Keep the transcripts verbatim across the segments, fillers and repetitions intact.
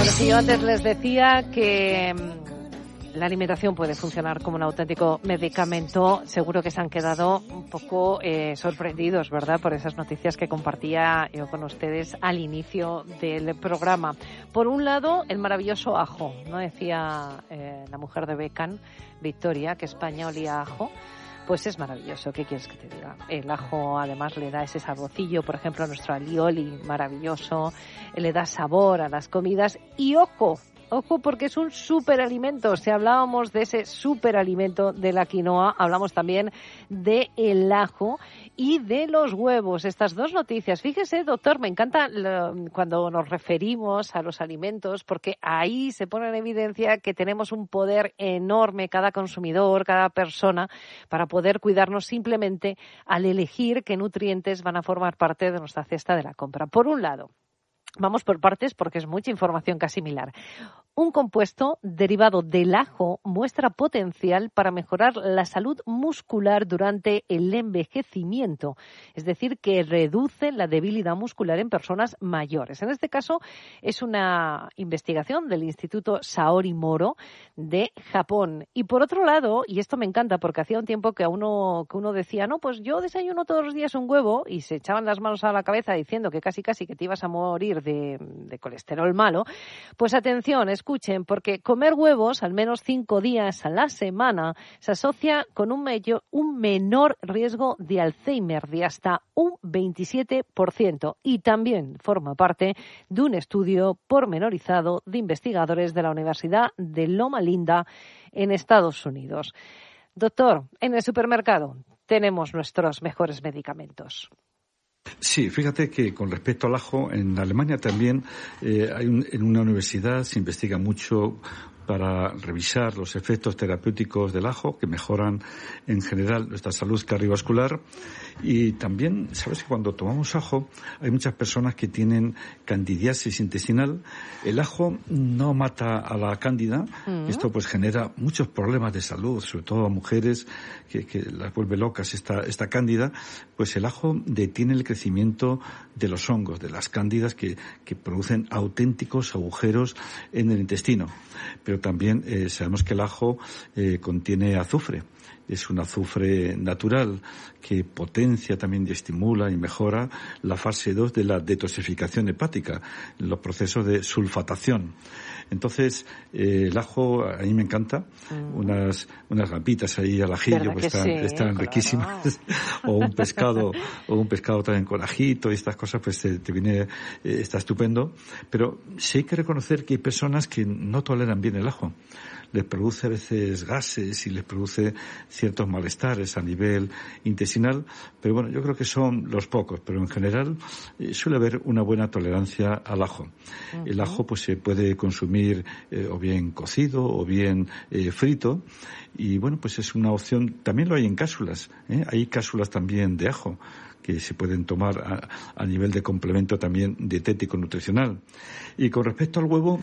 Bueno, si yo antes les decía que la alimentación puede funcionar como un auténtico medicamento, seguro que se han quedado un poco eh, sorprendidos, ¿verdad?, por esas noticias que compartía yo con ustedes al inicio del programa. Por un lado, el maravilloso ajo, ¿no? Decía eh, la mujer de Beckham, Victoria, que España olía a ajo. Pues es maravilloso, ¿qué quieres que te diga? El ajo además le da ese saborcillo, por ejemplo, a nuestro alioli, maravilloso, le da sabor a las comidas y ojo, ojo porque es un superalimento. Si hablábamos de ese superalimento de la quinoa, hablamos también del ajo y de los huevos. Estas dos noticias. Fíjese, doctor, me encanta lo, cuando nos referimos a los alimentos, porque ahí se pone en evidencia que tenemos un poder enorme, cada consumidor, cada persona, para poder cuidarnos simplemente al elegir qué nutrientes van a formar parte de nuestra cesta de la compra. Por un lado, vamos por partes porque es mucha información que asimilar. Un compuesto derivado del ajo muestra potencial para mejorar la salud muscular durante el envejecimiento, es decir, que reduce la debilidad muscular en personas mayores. En este caso es una investigación del Instituto Saori Moro de Japón. Y por otro lado, y esto me encanta porque hacía un tiempo que a uno que uno decía, no, pues yo desayuno todos los días un huevo, y se echaban las manos a la cabeza diciendo que casi casi que te ibas a morir de, de colesterol malo. Pues atención, escuchen, porque comer huevos al menos cinco días a la semana se asocia con un, mayor, un menor riesgo de Alzheimer de hasta un veintisiete por ciento y también forma parte de un estudio pormenorizado de investigadores de la Universidad de Loma Linda en Estados Unidos. Doctor, en el supermercado tenemos nuestros mejores medicamentos. Sí, fíjate que con respecto al ajo, en Alemania también eh, hay un, en una universidad se investiga mucho para revisar los efectos terapéuticos del ajo, que mejoran en general nuestra salud cardiovascular. Y también, sabes que cuando tomamos ajo, hay muchas personas que tienen candidiasis intestinal. El ajo no mata a la cándida. Mm. Esto pues genera muchos problemas de salud, sobre todo a mujeres que, que las vuelve locas esta, esta cándida. Pues el ajo detiene el crecimiento de los hongos, de las cándidas que, que producen auténticos agujeros en el intestino. Pero también eh, sabemos que el ajo eh, contiene azufre. Es un azufre natural que potencia también y estimula y mejora la fase dos de la detoxificación hepática, los procesos de sulfatación. Entonces, eh, el ajo a mí me encanta, mm. unas unas gambitas ahí al ajillo pues están, sí, están claro. riquísimas, o un pescado o un pescado también con ajito y estas cosas, pues te, te viene, eh, está estupendo. Pero sí hay que reconocer que hay personas que no toleran bien el ajo. Les produce a veces gases y les produce ciertos malestares a nivel intestinal, pero bueno, yo creo que son los pocos, pero en general eh, suele haber una buena tolerancia al ajo. Uh-huh. El ajo pues se puede consumir eh, o bien cocido o bien eh, frito, y bueno, pues es una opción. También lo hay en cápsulas, ¿eh? Hay cápsulas también de ajo que se pueden tomar a, a nivel de complemento también dietético nutricional. Y con respecto al huevo,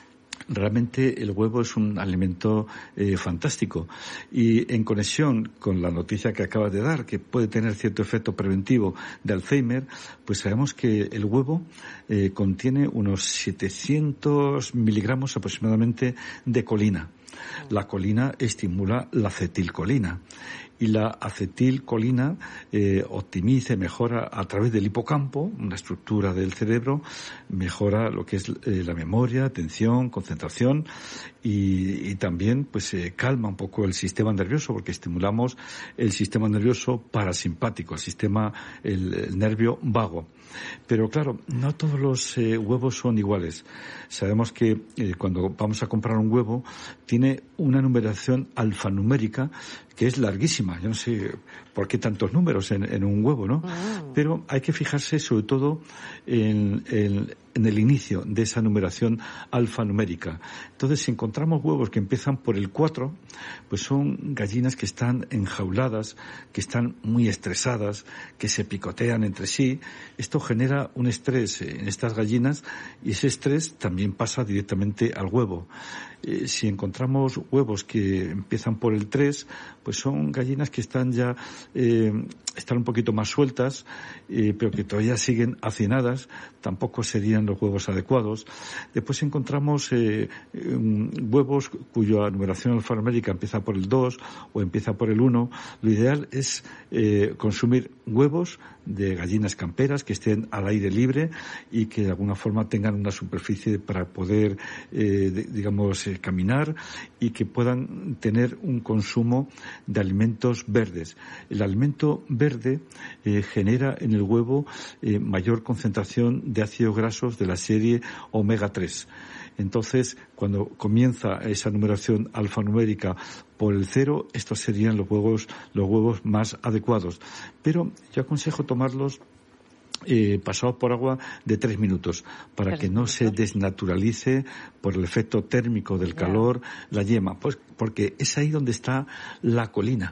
realmente el huevo es un alimento eh, fantástico, y en conexión con la noticia que acabas de dar, que puede tener cierto efecto preventivo de Alzheimer, pues sabemos que el huevo eh, contiene unos setecientos miligramos aproximadamente de colina. La colina estimula la acetilcolina. Y la acetilcolina eh, optimiza y mejora a través del hipocampo, una estructura del cerebro, mejora lo que es eh, la memoria, atención, concentración, y, y también pues eh, calma un poco el sistema nervioso, porque estimulamos el sistema nervioso parasimpático, el sistema, el, el nervio vago. Pero claro, no todos los eh, huevos son iguales. Sabemos que eh, cuando vamos a comprar un huevo, tiene una numeración alfanumérica que es larguísima. Yo no sé por qué tantos números en, en un huevo, ¿no? Oh. Pero hay que fijarse sobre todo en, en, en el inicio de esa numeración alfanumérica. Entonces, si encontramos huevos que empiezan por el cuatro, pues son gallinas que están enjauladas, que están muy estresadas, que se picotean entre sí. Esto genera un estrés en estas gallinas, y ese estrés también pasa directamente al huevo. Eh, si encontramos huevos que empiezan por el tres, pues son gallinas que están ya eh, están un poquito más sueltas, eh, pero que todavía siguen hacinadas. Tampoco serían los huevos adecuados. Después encontramos eh, um, huevos cuya numeración alfanumérica empieza por el dos o empieza por el uno. Lo ideal es eh, consumir huevos de gallinas camperas que estén al aire libre y que de alguna forma tengan una superficie para poder, eh, de, digamos, eh, caminar y que puedan tener un consumo de alimentos verdes. El alimento verde eh, genera en el huevo eh, mayor concentración de ácidos grasos de la serie omega tres. Entonces, cuando comienza esa numeración alfanumérica por el cero, estos serían los huevos, los huevos más adecuados. Pero yo aconsejo tomarlos eh, pasados por agua de tres minutos para que no se desnaturalice por el efecto térmico del calor la yema, pues porque es ahí donde está la colina.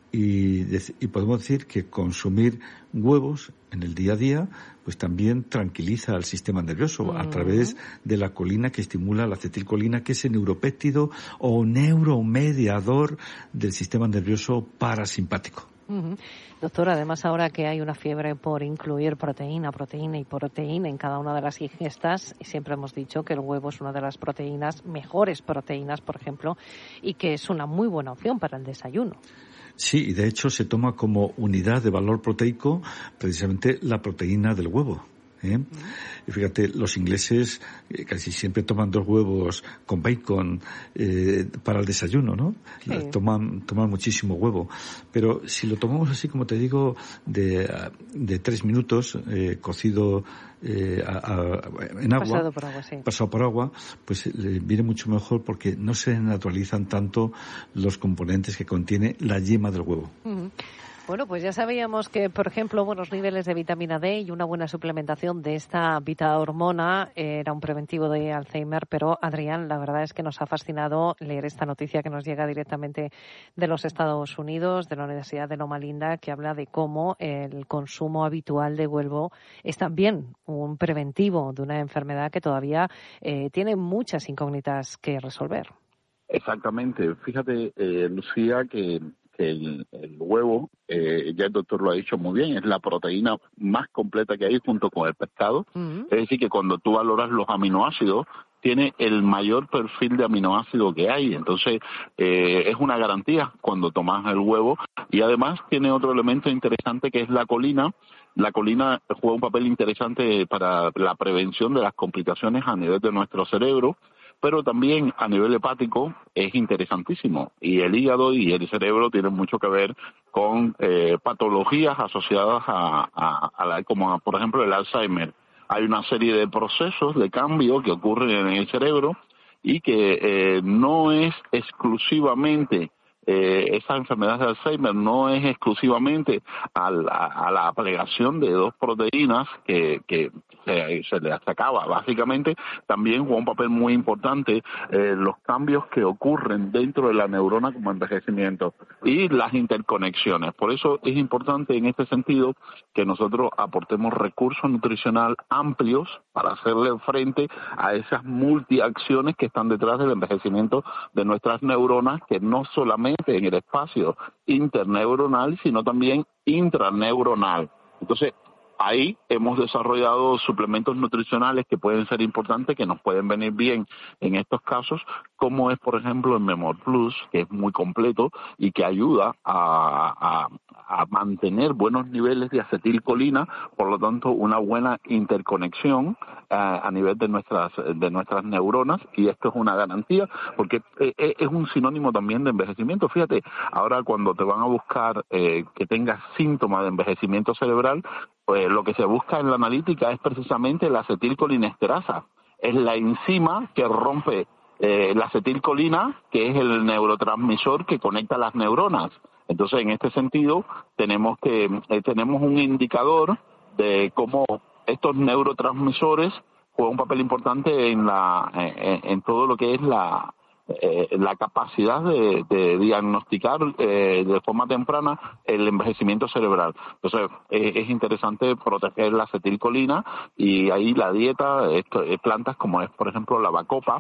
Y, y podemos decir que consumir huevos en el día a día pues también tranquiliza al sistema nervioso uh-huh. a través de la colina que estimula la acetilcolina, que es el neuropéptido o neuromediador del sistema nervioso parasimpático. Uh-huh. Doctor, además ahora que hay una fiebre por incluir proteína, proteína y proteína en cada una de las ingestas, siempre hemos dicho que el huevo es una de las proteínas, mejores proteínas, por ejemplo, y que es una muy buena opción para el desayuno. Sí, y de hecho se toma como unidad de valor proteico precisamente la proteína del huevo. ¿eh? Mm. Y fíjate, los ingleses eh, casi siempre toman dos huevos con bacon eh, para el desayuno, ¿no? Sí. Toman, toman muchísimo huevo. Pero si lo tomamos así, como te digo, de, de tres minutos, eh, cocido eh, a, a, en agua, pasado por agua, sí. pasado por agua, pues eh, viene mucho mejor porque no se naturalizan tanto los componentes que contiene la yema del huevo. Uh-huh. Bueno, pues ya sabíamos que, por ejemplo, buenos niveles de vitamina D y una buena suplementación de esta vitahormona era un preventivo de Alzheimer, pero Adrián, la verdad es que nos ha fascinado leer esta noticia que nos llega directamente de los Estados Unidos, de la Universidad de Loma Linda, que habla de cómo el consumo habitual de huevo es también un preventivo de una enfermedad que todavía eh, tiene muchas incógnitas que resolver. Exactamente. Fíjate, eh, Lucía, que que el, el huevo, eh, ya el doctor lo ha dicho muy bien, es la proteína más completa que hay junto con el pescado. Uh-huh. Es decir, que cuando tú valoras los aminoácidos, tiene el mayor perfil de aminoácido que hay. Entonces, eh, es una garantía cuando tomas el huevo. Y además tiene otro elemento interesante que es la colina. La colina juega un papel interesante para la prevención de las complicaciones a nivel de nuestro cerebro, pero también a nivel hepático es interesantísimo. Y el hígado y el cerebro tienen mucho que ver con eh, patologías asociadas a, a, a la, como a, por ejemplo el Alzheimer. Hay una serie de procesos de cambio que ocurren en el cerebro y que eh, no es exclusivamente Eh, esa enfermedad de Alzheimer no es exclusivamente a la, a la plegación de dos proteínas que, que se, se le atacaba. Básicamente también juega un papel muy importante eh, los cambios que ocurren dentro de la neurona como envejecimiento y las interconexiones. Por eso es importante en este sentido que nosotros aportemos recursos nutricional amplios para hacerle frente a esas multiacciones que están detrás del envejecimiento de nuestras neuronas, que no solamente en el espacio interneuronal, sino también intraneuronal. Entonces, ahí hemos desarrollado suplementos nutricionales que pueden ser importantes, que nos pueden venir bien en estos casos, como es, por ejemplo, el Memor Plus, que es muy completo y que ayuda a, a, a mantener buenos niveles de acetilcolina, por lo tanto, una buena interconexión eh, a nivel de nuestras de nuestras neuronas, y esto es una garantía, porque eh, es un sinónimo también de envejecimiento. Fíjate, ahora cuando te van a buscar eh, que tengas síntomas de envejecimiento cerebral, pues lo que se busca en la analítica es precisamente la acetilcolinesterasa. Es la enzima que rompe eh, la acetilcolina, que es el neurotransmisor que conecta las neuronas. Entonces, en este sentido, tenemos que eh, tenemos un indicador de cómo estos neurotransmisores juegan un papel importante en la en, en todo lo que es la Eh, la capacidad de, de diagnosticar eh, de forma temprana el envejecimiento cerebral. Entonces, eh, es interesante proteger la acetilcolina, y ahí la dieta, esto, eh, plantas como es, por ejemplo, la bacopa,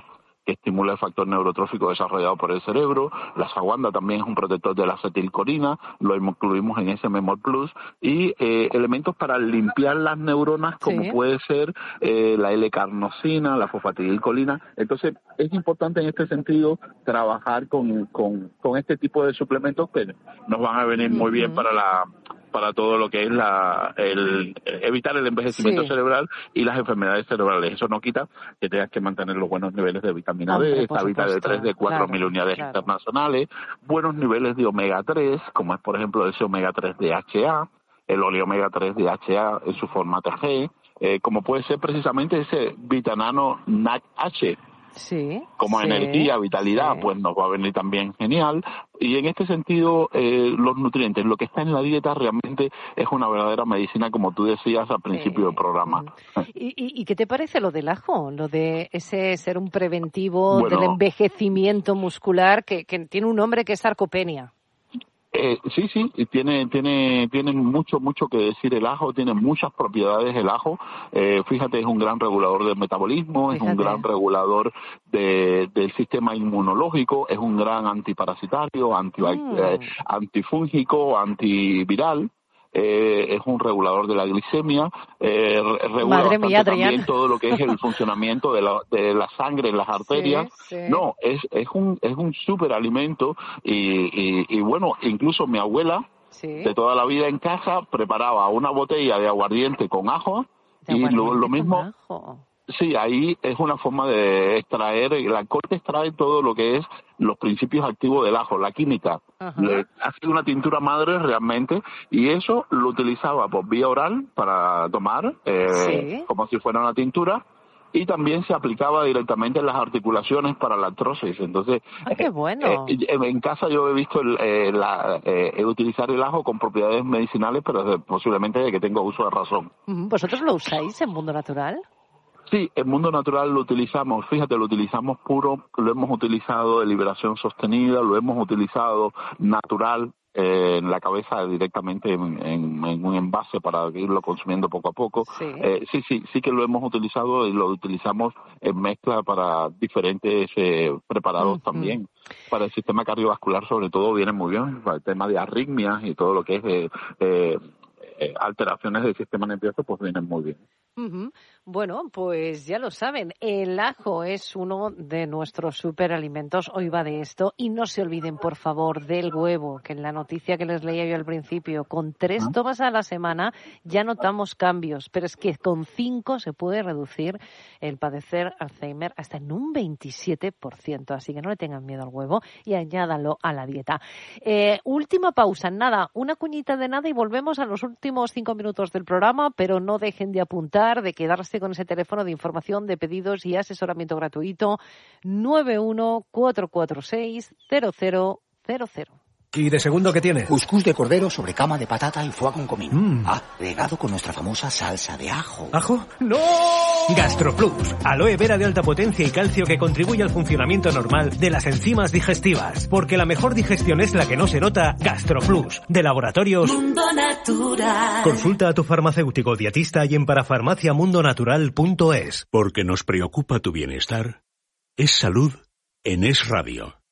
que estimula el factor neurotrófico desarrollado por el cerebro. La ashwagandha también es un protector de la acetilcolina, lo incluimos en ese Memor Plus, y eh, elementos para limpiar las neuronas como sí. puede ser eh, la L-carnosina, la fosfatidilcolina. Entonces es importante en este sentido trabajar con, con, con este tipo de suplementos que nos van a venir muy bien para la para todo lo que es la el evitar el envejecimiento sí. cerebral y las enfermedades cerebrales. Eso no quita que tengas que mantener los buenos niveles de vitamina Hombre, D, esta vitamina D tres de cuatro claro, mil unidades claro. internacionales, buenos niveles de omega tres, como es por ejemplo ese omega tres D H A, el oleomega tres D H A en su forma T G, eh, como puede ser precisamente ese vitanano N A C H. Sí, como sí, energía, vitalidad, sí. pues nos va a venir también genial. Y en este sentido, eh, los nutrientes, lo que está en la dieta realmente es una verdadera medicina, como tú decías al principio sí. del programa. ¿Y, y, ¿Y qué te parece lo del ajo? Lo de ese ser un preventivo bueno, del envejecimiento muscular que, que tiene un nombre que es sarcopenia. Eh, sí, sí, tiene, tiene, tiene mucho, mucho que decir el ajo, tiene muchas propiedades el ajo. Eh, fíjate, es un gran regulador del metabolismo, fíjate. es un gran regulador de, del sistema inmunológico, es un gran antiparasitario, anti, mm. eh, antifúngico, antiviral. Eh, es un regulador de la glicemia, eh, regula Madre mía, también Adrián. todo lo que es el funcionamiento de la, de la sangre en las arterias. Sí, sí. No, es, es un es un superalimento y, y, y bueno, incluso mi abuela sí. de toda la vida en casa preparaba una botella de aguardiente con ajo de y lo, lo con mismo. Ajo. Sí, ahí es una forma de extraer, el alcohol te extrae todo lo que es los principios activos del ajo, la química. Ajá. Le hace una tintura madre realmente y eso lo utilizaba por vía oral para tomar, eh, sí. como si fuera una tintura, y también se aplicaba directamente en las articulaciones para la artrosis. Entonces, ¡ay, qué bueno! Eh, en casa yo he visto el, eh, la, eh, utilizar el ajo con propiedades medicinales, pero posiblemente de que tenga uso de razón. ¿Vosotros lo usáis en Mundo Natural? Sí, en Mundo Natural lo utilizamos, fíjate, lo utilizamos puro, lo hemos utilizado de liberación sostenida, lo hemos utilizado natural eh, en la cabeza directamente en, en, en un envase para irlo consumiendo poco a poco. Sí. Eh, sí, sí, sí que lo hemos utilizado y lo utilizamos en mezcla para diferentes eh, preparados uh-huh. también. Para el sistema cardiovascular sobre todo viene muy bien, para el tema de arritmias y todo lo que es eh, eh, eh, alteraciones del sistema nervioso, pues vienen muy bien. Uh-huh. Bueno, pues ya lo saben, el ajo es uno de nuestros superalimentos. Hoy va de esto. Y no se olviden, por favor, del huevo, que en la noticia que les leía yo al principio, con tres tomas a la semana ya notamos cambios, pero es que con cinco se puede reducir el padecer Alzheimer hasta en un veintisiete por ciento. Así que no le tengan miedo al huevo y añádanlo a la dieta. Eh, última pausa, nada, una cuñita de nada y volvemos a los últimos cinco minutos del programa, pero no dejen de apuntar, de quedarse con ese teléfono de información, de pedidos y asesoramiento gratuito nueve uno cuatro cuatro seis cero cero cero cero. ¿Y de segundo qué tiene? Cuscús de cordero sobre cama de patata y foie con comino. Mm. Ah, regado con nuestra famosa salsa de ajo. ¿Ajo? ¡No! GastroPlus, aloe vera de alta potencia y calcio que contribuye al funcionamiento normal de las enzimas digestivas. Porque la mejor digestión es la que no se nota. GastroPlus, de Laboratorios Mundo Natural. Consulta a tu farmacéutico dietista y en parafarmacia mundo natural punto es. Porque nos preocupa tu bienestar. Es salud en Es Radio.